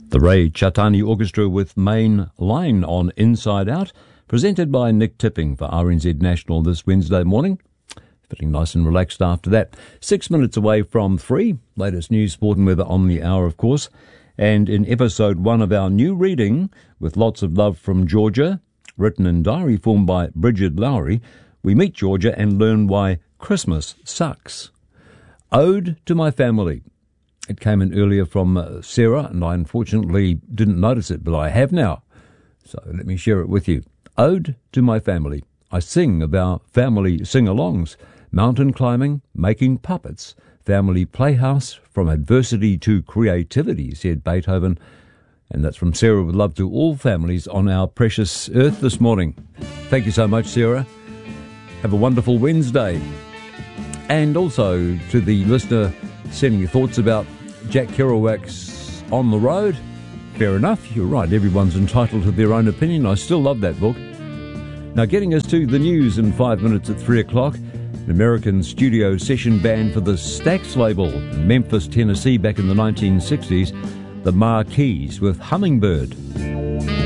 The Ray Chatani Orchestra with Main Line on Inside Out, presented by Nick Tipping for RNZ National this Wednesday morning. Feeling nice and relaxed after that. 6 minutes away from 3. Latest news, sport and weather on the hour, of course. And in episode 1 of our new reading, with lots of love from Georgia, written in diary form by Bridget Lowry, we meet Georgia and learn why Christmas sucks. Ode to My Family. It came in earlier from Sarah, and I unfortunately didn't notice it, but I have now. So let me share it with you. Ode to My Family. I sing of our family sing-alongs, mountain climbing, making puppets, family playhouse, from adversity to creativity, said Beethoven. And that's from Sarah, with love to all families on our precious earth this morning. Thank you so much, Sarah. Have a wonderful Wednesday. And also to the listener sending your thoughts about Jack Kerouac's On the Road. Fair enough, you're right, everyone's entitled to their own opinion. I still love that book. Now, getting us to the news in 5 minutes at 3 o'clock, an American studio session band for the Stax label in Memphis, Tennessee back in the 1960s, the Marquis with Hummingbird.